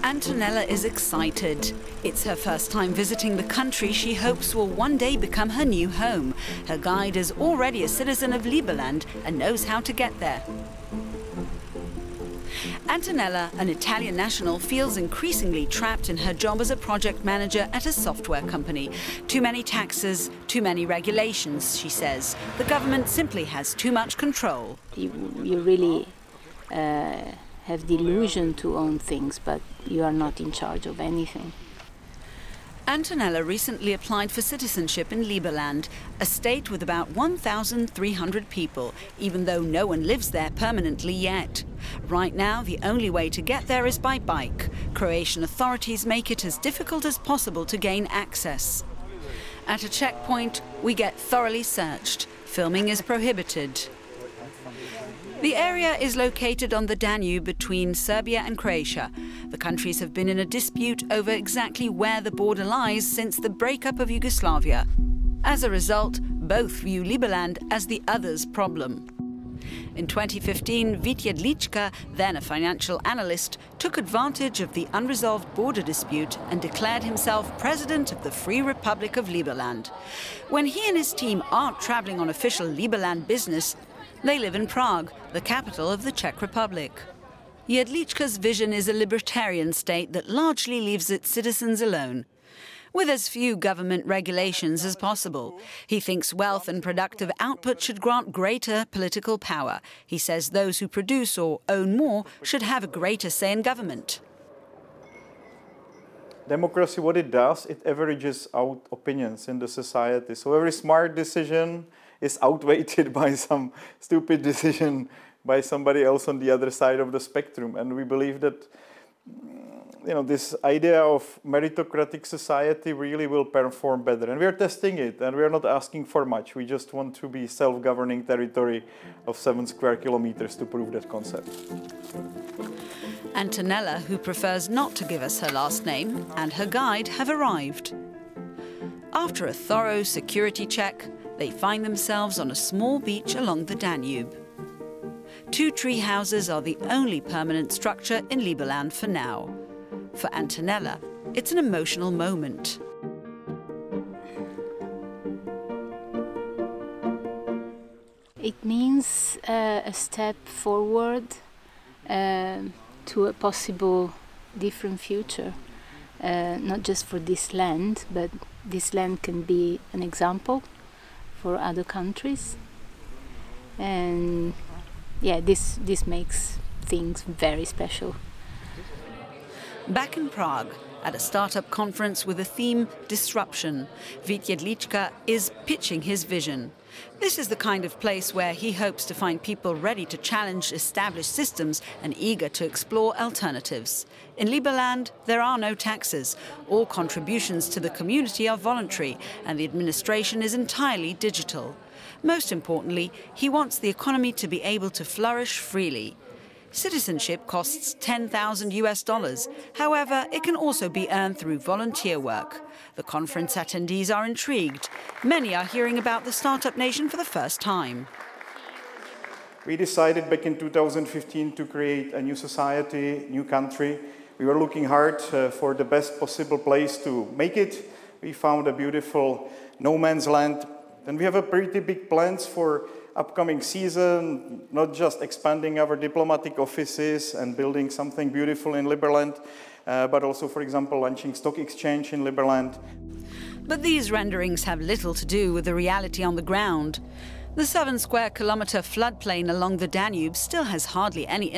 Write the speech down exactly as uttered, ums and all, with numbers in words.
Antonella is excited. It's her first time visiting the country she hopes will one day become her new home. Her guide is already a citizen of Liberland and knows how to get there. Antonella, an Italian national, feels increasingly trapped in her job as a project manager at a software company. Too many taxes, too many regulations, she says. The government simply has too much control. You, you really uh, have the illusion to own things, but you are not in charge of anything. Antonella recently applied for citizenship in Liberland, a state with about one thousand three hundred people, even though no one lives there permanently yet. Right now, the only way to get there is by bike. Croatian authorities make it as difficult as possible to gain access. At a checkpoint, we get thoroughly searched. Filming is prohibited. The area is located on the Danube between Serbia and Croatia. The countries have been in a dispute over exactly where the border lies since the breakup of Yugoslavia. As a result, both view Liberland as the other's problem. In twenty fifteen, Vít Jedlička, then a financial analyst, took advantage of the unresolved border dispute and declared himself president of the Free Republic of Liberland. When he and his team aren't traveling on official Liberland business, they live in Prague, the capital of the Czech Republic. Jedlička's vision is a libertarian state that largely leaves its citizens alone, with as few government regulations as possible. He thinks wealth and productive output should grant greater political power. He says those who produce or own more should have a greater say in government. Democracy, what it does, it averages out opinions in the society. So every smart decision is outweighed by some stupid decision by somebody else on the other side of the spectrum. And we believe that, you know, this idea of meritocratic society really will perform better. And we are testing it, and we are not asking for much. We just want to be self-governing territory of seven square kilometers to prove that concept. Antonella, who prefers not to give us her last name, and her guide have arrived. After a thorough security check, they find themselves on a small beach along the Danube. Two tree houses are the only permanent structure in Liberland for now. For Antonella, it's an emotional moment. It means uh, a step forward uh, to a possible different future, uh, not just for this land, but this land can be an example for other countries. And yeah, this, this makes things very special. Back in Prague, at a startup conference with the theme Disruption, Vít Jedlička is pitching his vision. This is the kind of place where he hopes to find people ready to challenge established systems and eager to explore alternatives. In Liberland, there are no taxes. All contributions to the community are voluntary, and the administration is entirely digital. Most importantly, he wants the economy to be able to flourish freely. Citizenship costs ten thousand US dollars. However, it can also be earned through volunteer work. The conference attendees are intrigued. Many are hearing about the startup nation for the first time. We decided back in two thousand fifteen to create a new society, new country. We were looking hard uh, for the best possible place to make it. We found a beautiful no man's land. And we have a pretty big plans for upcoming season, not just expanding our diplomatic offices and building something beautiful in Liberland, uh, but also, for example, launching stock exchange in Liberland. But these renderings have little to do with the reality on the ground. The seven square kilometre floodplain along the Danube still has hardly any